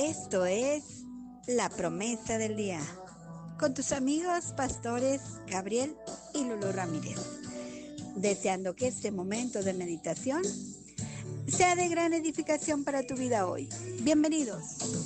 Esto es La Promesa del Día, con tus amigos pastores Gabriel y Lulu Ramírez, deseando que este momento de meditación sea de gran edificación para tu vida hoy. Bienvenidos.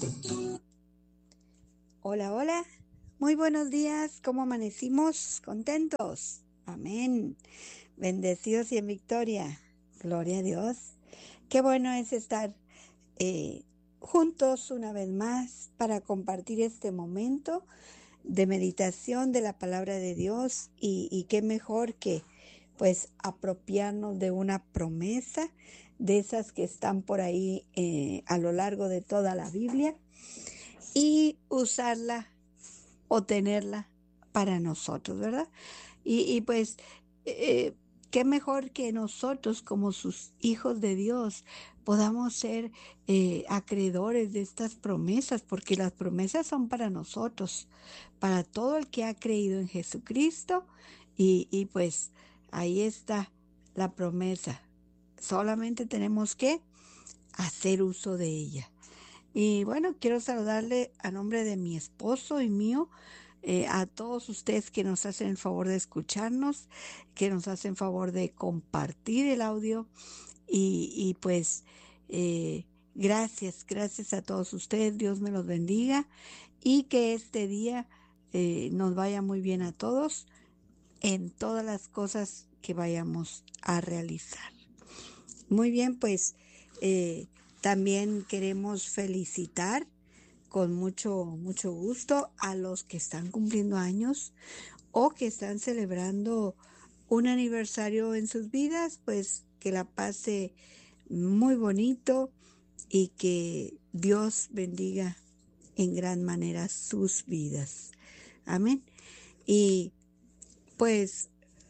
Hola, hola, muy buenos días, ¿cómo amanecimos? Contentos, amén, bendecidos y en victoria, gloria a Dios. Qué bueno es estar juntos una vez más para compartir este momento de meditación de la palabra de Dios y qué mejor que pues apropiarnos de una promesa de esas que están por ahí a lo largo de toda la Biblia y usarla o tenerla para nosotros, ¿verdad? Pues qué mejor que nosotros como sus hijos de Dios podamos ser acreedores de estas promesas, porque las promesas son para nosotros, para todo el que ha creído en Jesucristo y pues ahí está la promesa. Solamente tenemos que hacer uso de ella. Y bueno, quiero saludarle a nombre de mi esposo y mío, a todos ustedes que nos hacen el favor de escucharnos, que nos hacen favor de compartir el audio y pues gracias a todos ustedes, Dios me los bendiga y que este día nos vaya muy bien a todos en todas las cosas que vayamos a realizar. Muy bien, pues también queremos felicitar con mucho gusto a los que están cumpliendo años o que están celebrando un aniversario en sus vidas, pues que la pase muy bonito y que Dios bendiga en gran manera sus vidas. Amén. Y pues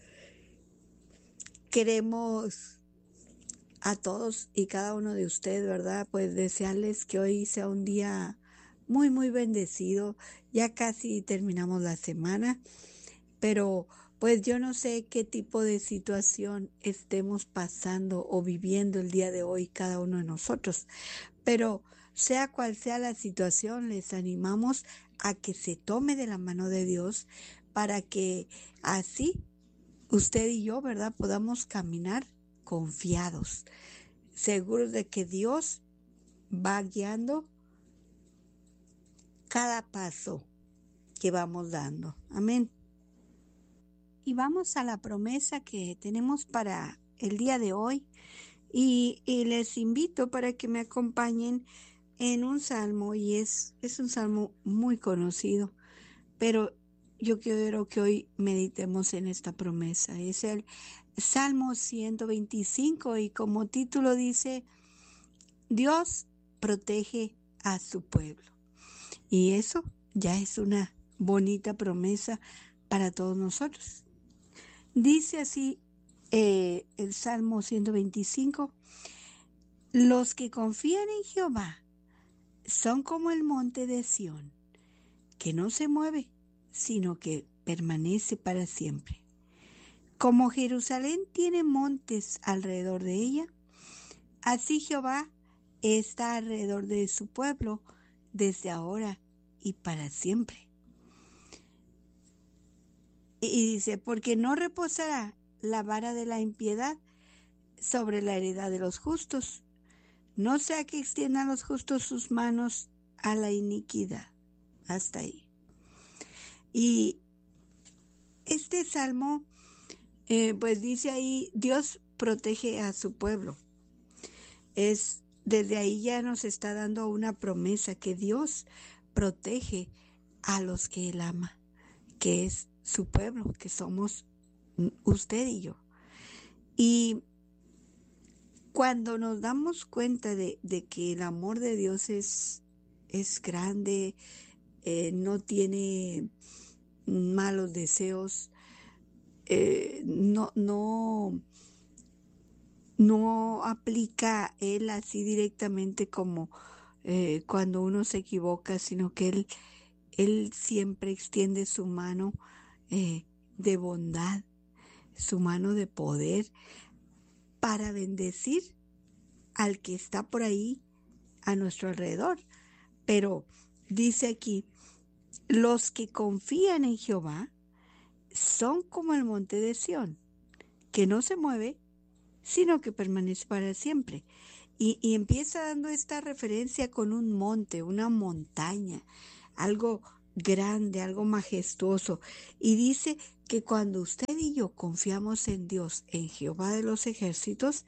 queremos a todos y cada uno de ustedes, ¿verdad? Pues desearles que hoy sea un día muy bendecido. Ya casi terminamos la semana, pero pues yo no sé qué tipo de situación estemos pasando o viviendo el día de hoy cada uno de nosotros, pero sea cual sea la situación, les animamos a que se tome de la mano de Dios para que así usted y yo, ¿verdad?, podamos caminar confiados, seguros de que Dios va guiando cada paso que vamos dando. Amén. Y vamos a la promesa que tenemos para el día de hoy y les invito para que me acompañen en un salmo y es un salmo muy conocido, pero yo quiero que hoy meditemos en esta promesa. Es el Salmo 125 y como título dice, Dios protege a su pueblo. Y eso ya es una bonita promesa para todos nosotros. Dice así el Salmo 125, los que confían en Jehová son como el monte de Sión, que no se mueve, sino que permanece para siempre. Como Jerusalén tiene montes alrededor de ella, así Jehová está alrededor de su pueblo desde ahora y para siempre. Y dice, porque no reposará la vara de la impiedad sobre la heredad de los justos, no sea que extiendan los justos sus manos a la iniquidad. Hasta ahí. Y este salmo, pues dice ahí, Dios protege a su pueblo. Desde ahí ya nos está dando una promesa que Dios protege a los que Él ama, que es su pueblo, que somos usted y yo. Y cuando nos damos cuenta de que el amor de Dios es grande, no tiene malos deseos, no aplica Él así directamente como cuando uno se equivoca, sino que Él siempre extiende su mano de bondad, su mano de poder para bendecir al que está por ahí a nuestro alrededor, Pero dice aquí, los que confían en Jehová son como el monte de Sión, que no se mueve, sino que permanece para siempre. Y empieza dando esta referencia con un monte, una montaña, algo grande, algo majestuoso. Y dice que cuando usted y yo confiamos en Dios, en Jehová de los ejércitos,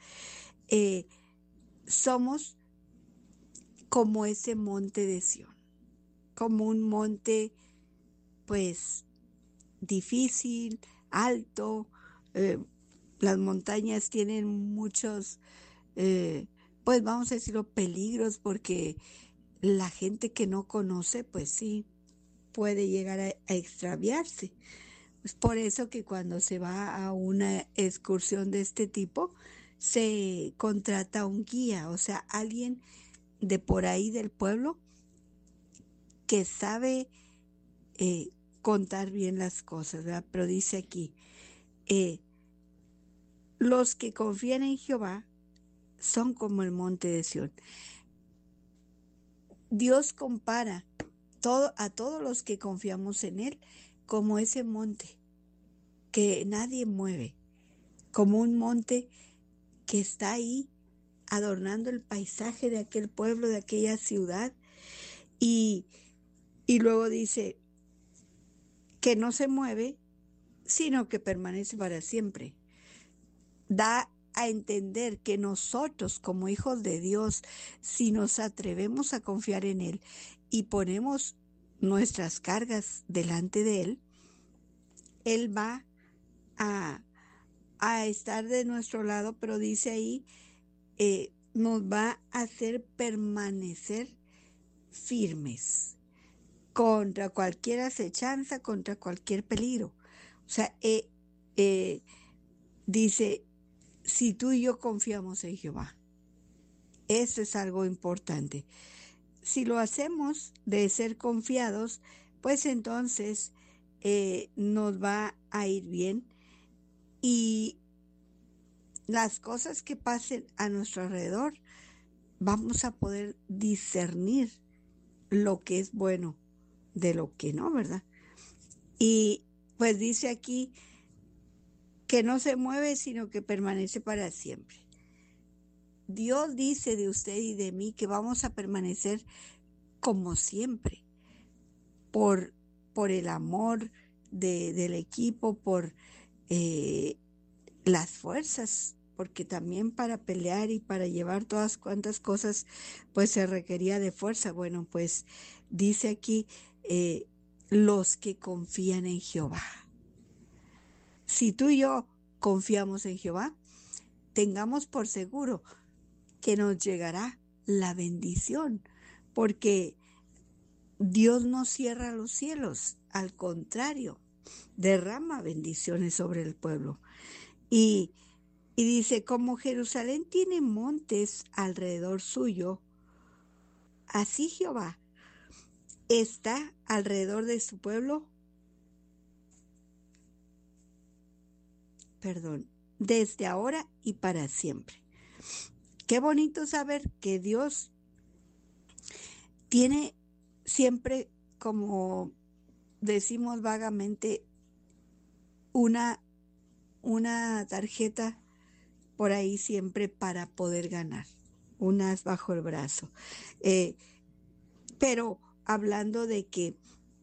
somos como ese monte de Sión, como un monte pues difícil, alto. Las montañas tienen muchos, pues vamos a decirlo, peligros, porque la gente que no conoce, pues sí, puede llegar a extraviarse. Es por eso que cuando se va a una excursión de este tipo, se contrata un guía, o sea, alguien de por ahí del pueblo que sabe contar bien las cosas, ¿verdad? Pero dice aquí, los que confían en Jehová son como el monte de Sión. Dios compara a todos los que confiamos en Él como ese monte que nadie mueve, como un monte que está ahí adornando el paisaje de aquel pueblo, de aquella ciudad. Y, y luego dice que no se mueve, sino que permanece para siempre. Da a entender que nosotros como hijos de Dios, si nos atrevemos a confiar en Él y ponemos nuestras cargas delante de Él, Él va a estar de nuestro lado, pero dice ahí, nos va a hacer permanecer firmes contra cualquier acechanza, contra cualquier peligro. O sea, dice, si tú y yo confiamos en Jehová, eso es algo importante. Si lo hacemos de ser confiados, pues entonces nos va a ir bien, y las cosas que pasen a nuestro alrededor, vamos a poder discernir lo que es bueno de lo que no, ¿verdad? Y pues dice aquí que no se mueve, sino que permanece para siempre. Dios dice de usted y de mí que vamos a permanecer como siempre, por el amor del equipo, por las fuerzas, porque también para pelear y para llevar todas cuantas cosas, pues se requería de fuerza. Bueno, pues dice aquí, los que confían en Jehová. Si tú y yo confiamos en Jehová, tengamos por seguro que nos llegará la bendición, porque Dios no cierra los cielos, al contrario, derrama bendiciones sobre el pueblo. Y dice, como Jerusalén tiene montes alrededor suyo, así Jehová está alrededor de su pueblo, desde ahora y para siempre. Qué bonito saber que Dios tiene siempre, como decimos vagamente, una tarjeta por ahí siempre para poder ganar, un as bajo el brazo. Pero hablando de que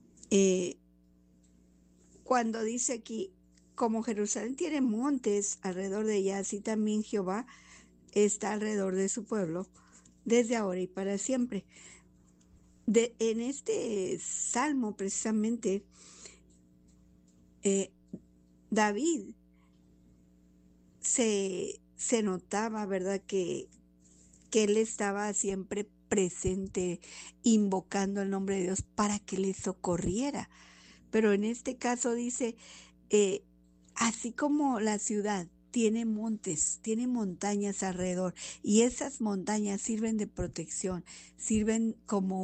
cuando dice aquí, como Jerusalén tiene montes alrededor de ella, así también Jehová está alrededor de su pueblo, desde ahora y para siempre. En este salmo precisamente, David se notaba, ¿verdad?, que él estaba siempre presente, invocando el nombre de Dios para que le socorriera. Pero en este caso dice, así como la ciudad tiene montes, tiene montañas alrededor, y esas montañas sirven de protección, sirven como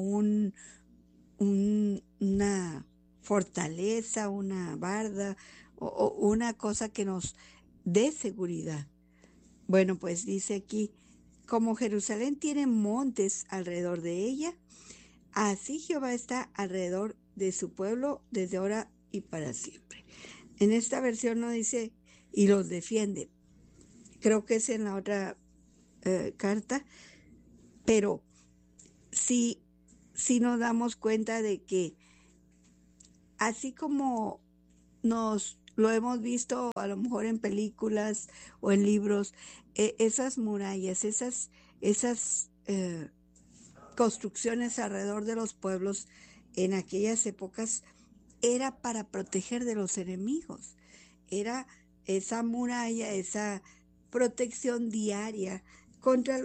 una fortaleza, una barda o una cosa que nos dé seguridad. Bueno, pues dice aquí, como Jerusalén tiene montes alrededor de ella, Así Jehová está alrededor de su pueblo desde ahora y para siempre. En esta versión no dice y los defiende. Creo que es en la otra carta, pero sí, sí nos damos cuenta de que así como nos lo hemos visto a lo mejor en películas o en libros, esas murallas, esas construcciones alrededor de los pueblos en aquellas épocas era para proteger de los enemigos. Era esa muralla, esa protección diaria contra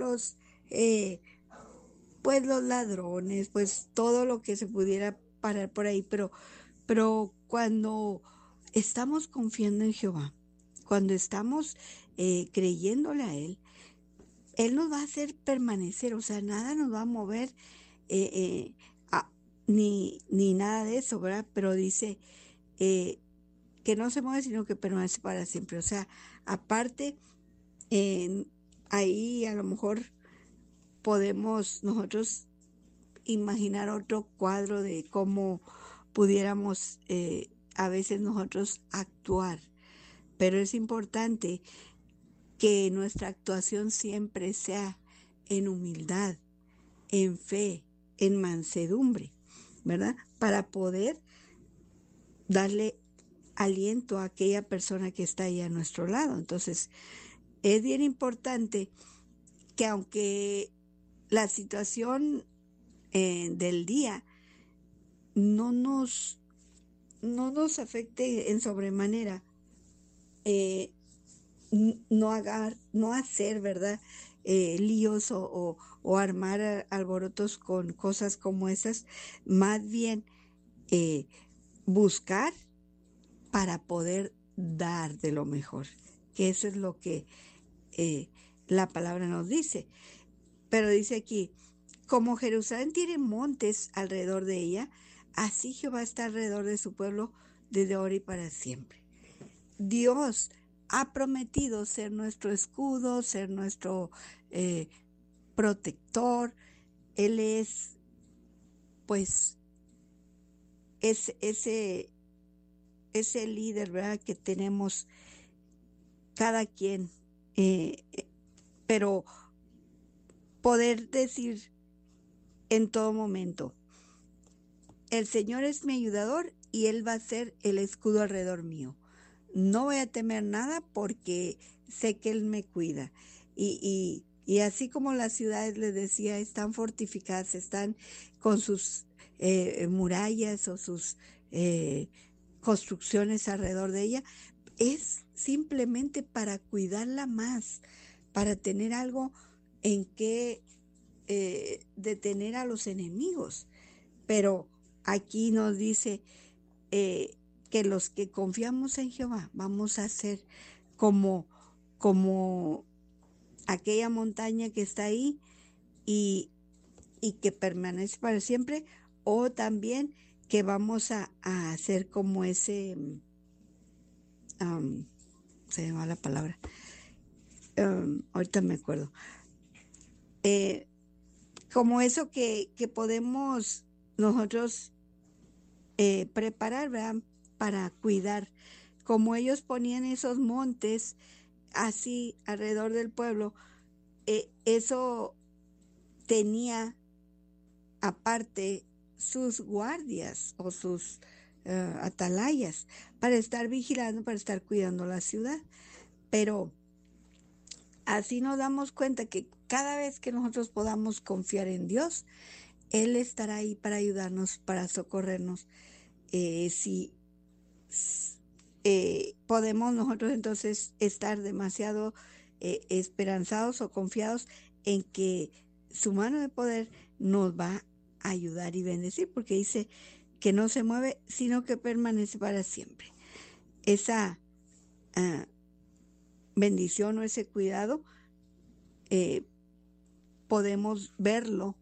pues los ladrones, pues todo lo que se pudiera parar por ahí, pero cuando estamos confiando en Jehová, cuando estamos creyéndole a Él nos va a hacer permanecer, o sea, nada nos va a mover, eh, eh, a- ni nada de eso, ¿verdad? Pero dice eh, que no se mueve, sino que permanece para siempre. O sea, aparte, eh, ahí a lo mejor podemos nosotros imaginar otro cuadro de cómo pudiéramos a veces nosotros actuar, pero es importante que nuestra actuación siempre sea en humildad, en fe, en mansedumbre, ¿verdad? Para poder darle aliento a aquella persona que está ahí a nuestro lado. Entonces, es bien importante que aunque la situación del día no nos, no nos afecte en sobremanera, eh, no hacer, ¿verdad? Líos o armar alborotos con cosas como esas, más bien eh, buscar para poder dar de lo mejor, que eso es lo que eh, la palabra nos dice. Pero dice aquí, como Jerusalén tiene montes alrededor de ella, así Jehová está alrededor de su pueblo desde ahora y para siempre. Dios ha prometido ser nuestro escudo, ser nuestro protector. Él es, pues, ese líder, ¿verdad? Que tenemos cada quien. Eh, pero poder decir en todo momento, el Señor es mi ayudador y Él va a ser el escudo alrededor mío. No voy a temer nada porque sé que Él me cuida. Y así como las ciudades, les decía, están fortificadas, están con sus murallas o sus eh, construcciones alrededor de ella, es simplemente para cuidarla más, para tener algo en que detener a los enemigos. Pero aquí nos dice que los que confiamos en Jehová vamos a ser como, como aquella montaña que está ahí y, y que permanece para siempre, o también que vamos a hacer como ese, se me va la palabra, ahorita me acuerdo, eh, como eso que podemos nosotros preparar, ¿verdad? Para cuidar. Como ellos ponían esos montes así alrededor del pueblo, eso tenía aparte sus guardias o sus atalayas para estar vigilando, para estar cuidando la ciudad. Pero así nos damos cuenta que cada vez que nosotros podamos confiar en Dios, Él estará ahí para ayudarnos, para socorrernos. Si podemos nosotros entonces estar demasiado esperanzados o confiados en que su mano de poder nos va a ayudar y bendecir, porque dice que no se mueve, sino que permanece para siempre. Esa uh, bendición o ese cuidado eh, podemos verlo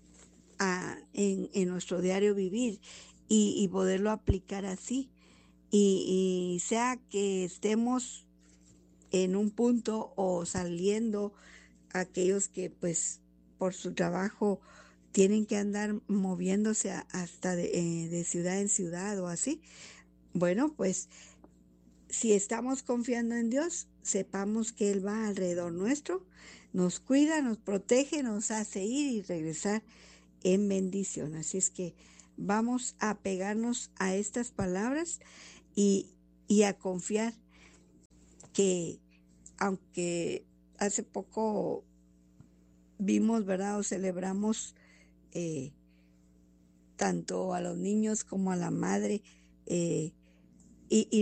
en nuestro diario vivir y poderlo aplicar así. Y sea que estemos en un punto o saliendo aquellos que pues por su trabajo tienen que andar moviéndose hasta de ciudad en ciudad o así. Bueno, pues si estamos confiando en Dios, sepamos que Él va alrededor nuestro, nos cuida, nos protege, nos hace ir y regresar en bendición. Así es que vamos a pegarnos a estas palabras y, y a confiar que aunque hace poco vimos, ¿verdad? O celebramos eh, tanto a los niños como a la madre, y